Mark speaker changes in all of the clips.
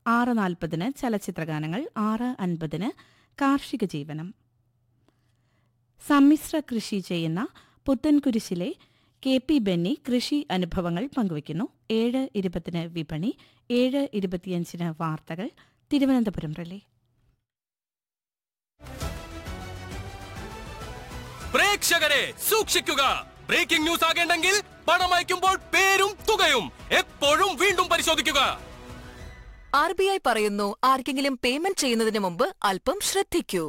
Speaker 1: 6:40 ചലച്ചിത്രഗാനങ്ങൾ, 6:50 കാർഷിക ജീവനം. സമ്മിശ്ര കൃഷി ചെയ്യുന്ന പുത്തൻകുരിശിലെ കെ പി ബെന്നി കൃഷി അനുഭവങ്ങൾ പങ്കുവയ്ക്കുന്നു. 7:20 വിപണി, 7:25 വാർത്തകൾ തിരുവനന്തപുരം റിലേ.
Speaker 2: പ്രേക്ഷകരെ സൂക്ഷിക്കുക, ബ്രേക്കിംഗ് ന്യൂസ് ആകേണ്ടെങ്കിൽ പണം അയക്കുമ്പോൾ പേരും തുകയും എപ്പോഴും വീണ്ടും പരിശോധിക്കുക.
Speaker 3: RBI പറയുന്നു, ആർക്കെങ്കിലും പേയ്മെന്റ് ചെയ്യുന്നതിന് മുമ്പ് അല്പം ശ്രദ്ധിക്കൂ.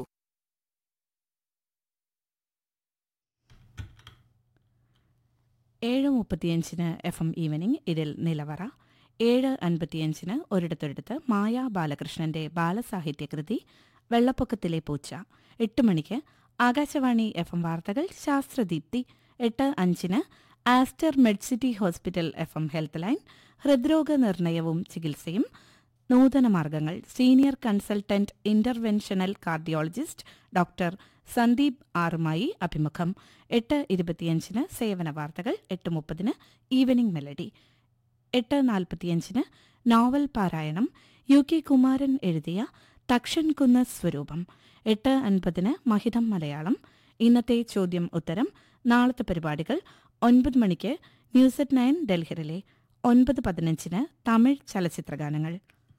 Speaker 1: 7:35 FM ഈവനിംഗ്. ഇതിൽ നിലവറ. 7:55 ഒരിടത്തൊരിടത്ത് മായ ബാലകൃഷ്ണന്റെ ബാലസാഹിത്യകൃതി വെള്ളപ്പൊക്കത്തിലെ പൂച്ച. 8 മണിക്ക് ആകാശവാണി FM വാർത്തകൾ ശാസ്ത്രദീപ്തി. 8:05 Aster Medcity hospital FM health line. ഹൃദ്രോഗ നിർണയവും ചികിത്സയും നൂതന മാർഗങ്ങൾ. Senior consultant interventional cardiologist doctor Sandeep ആറുമായി അഭിമുഖം. 8:25 സേവന വാർത്തകൾ. 8:30 ഈവനിംഗ് മെലഡി. 8:45 നോവൽ പാരായണം. UK കുമാരൻ എഴുതിയ തക്ഷൻകുന്ന് സ്വരൂപം. 8:50 മഹിതം മലയാളം. ഇന്നത്തെ ചോദ്യം ഉത്തരം. നാളത്തെ പരിപാടികൾ. 9 മണിക്ക് ന്യൂസ് അറ്റ് 9 ഡൽഹിയിലെ. 9:15 തമിഴ് ചലച്ചിത്രഗാനങ്ങൾ.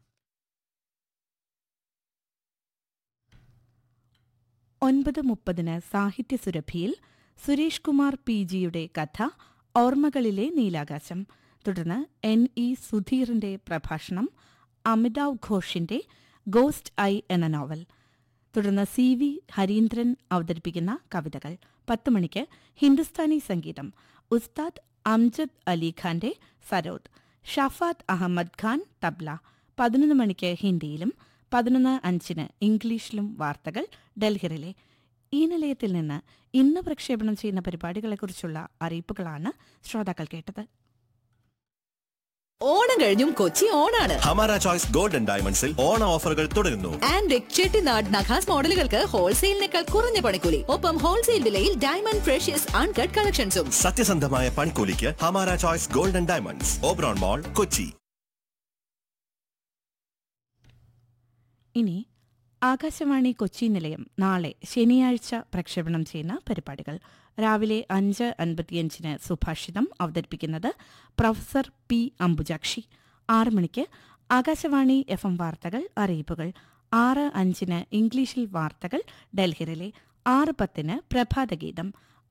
Speaker 1: 9:30 സാഹിത്യസുരഭിയിൽ സുരേഷ് കുമാർ PGയുടെ കഥ ഓർമ്മകളിലെ നീലാകാശം. തുടർന്ന് NE സുധീറിന്റെ പ്രഭാഷണം. അമിതാവ് ഘോഷിന്റെ ഗോസ്റ്റ് ഐ എന്ന നോവൽ. തുടർന്ന് CV ഹരീന്ദ്രൻ അവതരിപ്പിക്കുന്ന കവിതകൾ. 10 മണിക്ക് ഹിന്ദുസ്ഥാനി സംഗീതം. ഉസ്താദ് അംജദ് അലി ഖാന്റെ സരോദ്, ഷഫാത്ത് അഹമ്മദ് ഖാൻ തബ്ല. 11 മണിക്ക് ഹിന്ദിയിലും 11:05 ഇംഗ്ലീഷിലും വാർത്തകൾ ഡൽഹിയിലെ. ഈ നിലയത്തിൽ നിന്ന് ഇന്ന് പ്രക്ഷേപണം ചെയ്യുന്ന പരിപാടികളെക്കുറിച്ചുള്ള അറിയിപ്പുകളാണ് ശ്രോതാക്കൾ കേട്ടത്.
Speaker 3: ഓണം കഴിഞ്ഞും കൊച്ചി ഓണാണ്.
Speaker 4: ഹമാര ചോയ്സ് ഗോൾഡൻ ഡയമണ്ട്സിൽ ഓണ ഓഫറുകൾ തുടരുന്നു.
Speaker 3: ആൻഡ്രിക് ചെട്ടിനാട് നഖാസ് മോഡലുകൾക്ക് ഹോൾസെയിലിനേക്കാൾ കുറഞ്ഞ പണിക്കൂലി. ഒപ്പം ഹോൾസെയിൽ വിലയിൽ ഡയമണ്ട് ഫ്രഷ്യസ് അൺകട്ട് കളക്ഷൻസും.
Speaker 4: സത്യസന്ധമായ പണിക്കൂലിക്ക് Hamara choice golden diamonds, Oberon മോൾ, കൊച്ചി.
Speaker 1: ഇനി ആകാശവാണി കൊച്ചി നിലയം നാളെ ശനിയാഴ്ച പ്രക്ഷേപണം ചെയ്യുന്ന പരിപാടികൾ. രാവിലെ 5:55 സുഭാഷിതം അവതരിപ്പിക്കുന്നത് പ്രൊഫസർ P. അംബുജാക്ഷി. 6 മണിക്ക് ആകാശവാണി FM വാർത്തകൾ അറിയിപ്പുകൾ. 6:05 ഇംഗ്ലീഷിൽ വാർത്തകൾ ഡൽഹിയിലെ. 6:10 പ്രഭാതഗീതം.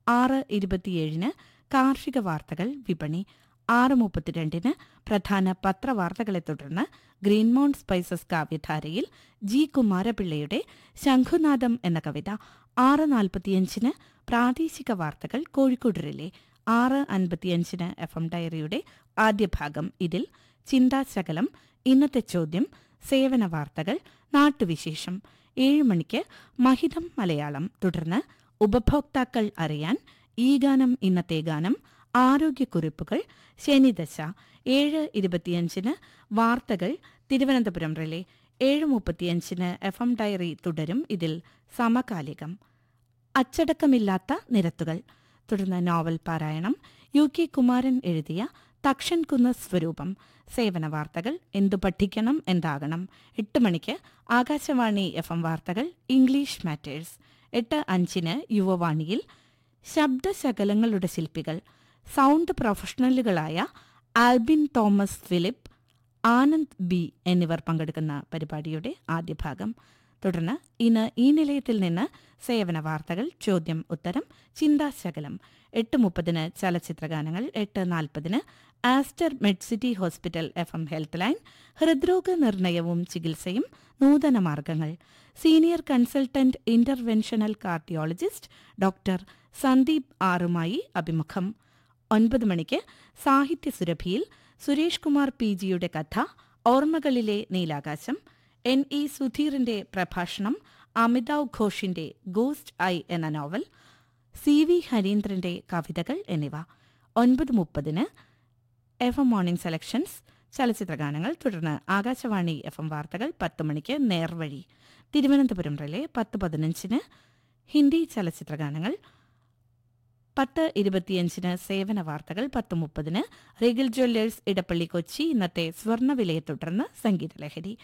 Speaker 1: 6:27 കാർഷിക വാർത്തകൾ വിപണി. 6:32 പ്രധാന പത്രവാർത്തകളെ തുടർന്ന് ഗ്രീൻമൗണ്ട് സ്പൈസസ് കാവ്യധാരയിൽ G. കുമാരപിള്ളയുടെ ശംഖുനാദം എന്ന കവിത. 6:45 പ്രാദേശിക വാർത്തകൾ കോഴിക്കോട് റിലേ. 6:55 FM ഡയറിയുടെ ആദ്യ ഭാഗം. ഇതിൽ ചിന്താശകലം, ഇന്നത്തെ ചോദ്യം, സേവന വാർത്തകൾ, നാട്ടുവിശേഷം. 7 മണിക്ക് മഹിതം മലയാളം. തുടർന്ന് ഉപഭോക്താക്കൾ അറിയാൻ ഈ ഗാനം ഇന്നത്തെ ഗാനം, ആരോഗ്യക്കുറിപ്പുകൾ, ശനിദശ. 7:25 വാർത്തകൾ തിരുവനന്തപുരം റിലേ. 7:35 FM ഡയറി തുടരും. ഇതിൽ സമകാലികം. അച്ചടക്കമില്ലാത്ത നിരത്തുകൾ. തുടർന്ന് നോവൽ പാരായണം. UK കുമാരൻ എഴുതിയ തക്ഷൻകുന്ന് സ്വരൂപം. സേവന വാർത്തകൾ, എന്തു പഠിക്കണം എന്താകണം. 8 മണിക്ക് ആകാശവാണി FM വാർത്തകൾ English matters. 8:05 യുവവാണിയിൽ ശബ്ദശകലങ്ങളുടെ ശില്പികൾ, sound പ്രൊഫഷണലുകളായ Albin Thomas Philip, Anand B എന്നിവർ പങ്കെടുക്കുന്ന പരിപാടിയുടെ ആദ്യ ഭാഗം. തുടർന്ന് ഇന്ന് ഈ നിലയത്തിൽ നിന്ന് സേവന വാർത്തകൾ, ചോദ്യം ഉത്തരം, ചിന്താശകലം. 8:30 ചലച്ചിത്രഗാനങ്ങൾ. 8:40 Aster Medcity hospital FM health line. ഹൃദ്രോഗ നിർണയവും ചികിത്സയും നൂതന മാർഗങ്ങൾ. Senior consultant interventional cardiologist doctor Sandeep ആറുമായി അഭിമുഖം. 9 മണിക്ക് സാഹിത്യസുരഭിയിൽ സുരേഷ് കുമാർ PGയുടെ കഥ ഓർമ്മകളിലെ നീലാകാശം. NE സുധീറിന്റെ പ്രഭാഷണം. അമിതാവ് ഘോഷിന്റെ ഗോസ്റ്റ് ഐ എന്ന നോവൽ. CV ഹരീന്ദ്രന്റെ കവിതകൾ എന്നിവ. 9:30 FM മോർണിംഗ് സെലക്ഷൻസ് ചലച്ചിത്രഗാനങ്ങൾ. തുടർന്ന് ആകാശവാണി FM വാർത്തകൾ. 10 മണിക്ക് നേർവഴി തിരുവനന്തപുരം റിലേ. 10:15 ഹിന്ദി ചലച്ചിത്രഗാനങ്ങൾ. 10:25 സേവന വാർത്തകൾ. 10:30 റീഗൽ ജ്വല്ലേഴ്സ് ഇടപ്പള്ളി കൊച്ചി ഇന്നത്തെ സ്വർണ്ണവിലയെ തുടർന്ന് സംഗീതലഹരി.